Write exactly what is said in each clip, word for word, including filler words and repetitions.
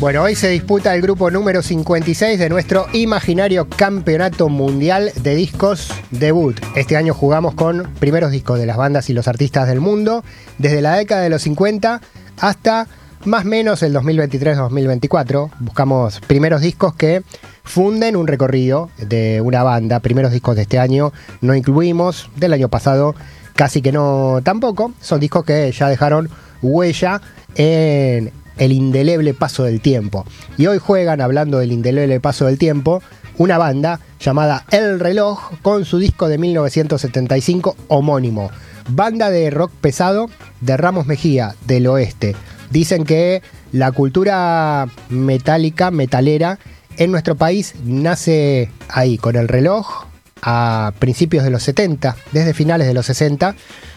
Bueno, hoy se disputa el grupo número cincuenta y seis de nuestro imaginario campeonato mundial de discos debut. Este año jugamos con primeros discos de las bandas y los artistas del mundo, desde la década de los cincuenta hasta más o menos el dos mil veintitrés dos mil veinticuatro. Buscamos primeros discos que funden un recorrido de una banda. Primeros discos de este año no incluimos, del año pasado casi que no tampoco. Son discos que ya dejaron huella en el indeleble paso del tiempo. Y hoy juegan, hablando del indeleble paso del tiempo, una banda llamada El Reloj con su disco de mil novecientos setenta y cinco homónimo. Banda de rock pesado de Ramos Mejía, del oeste. Dicen que la cultura metálica, metalera, en nuestro país nace ahí, con El Reloj, a principios de los setenta, desde finales de los sesenta,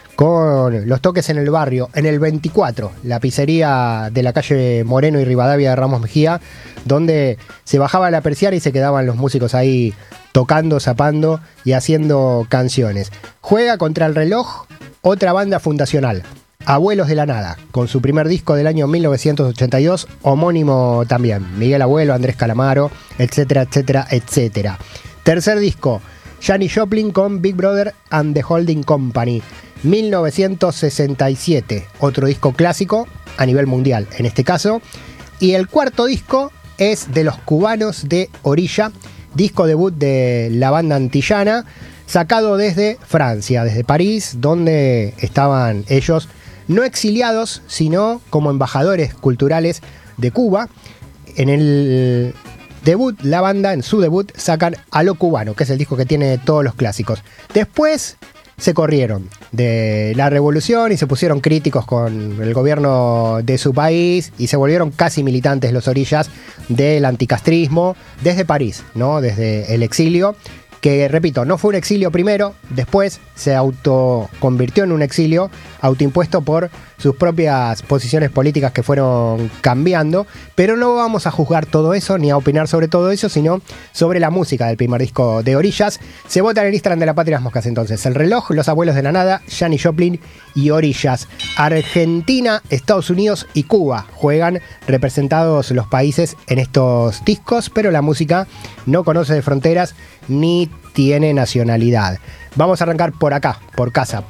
con los toques en el barrio, en el veinticuatro, la pizzería de la calle Moreno y Rivadavia de Ramos Mejía, donde se bajaba la persiana y se quedaban los músicos ahí tocando, zapando y haciendo canciones. Juega contra El Reloj otra banda fundacional, Abuelos de la Nada, con su primer disco del año mil novecientos ochenta y dos, homónimo también. Miguel Abuelo, Andrés Calamaro, etcétera, etcétera, etcétera. Tercer disco, Janis Joplin con Big Brother and the Holding Company, mil novecientos sesenta y siete, otro disco clásico a nivel mundial en este caso. Y el cuarto disco es de los cubanos de Orilla, disco debut de la banda antillana, sacado desde Francia, desde París, donde estaban ellos no exiliados, sino como embajadores culturales de Cuba. En el debut, la banda, en su debut, sacan A lo Cubano, que es el disco que tiene todos los clásicos. Después se corrieron de la revolución y se pusieron críticos con el gobierno de su país y se volvieron casi militantes los Orillas del anticastrismo desde París, ¿no? Desde el exilio, que repito, no fue un exilio primero, después se autoconvirtió en un exilio autoimpuesto por sus propias posiciones políticas que fueron cambiando, pero no vamos a juzgar todo eso ni a opinar sobre todo eso, sino sobre la música del primer disco de Orillas. Se vota en el Instagram de La Patria y las Moscas entonces. El Reloj, Los Abuelos de la Nada, Janis Joplin y Orillas. Argentina, Estados Unidos y Cuba juegan representados los países en estos discos, pero la música no conoce de fronteras ni tiene nacionalidad. Vamos a arrancar por acá, por casa,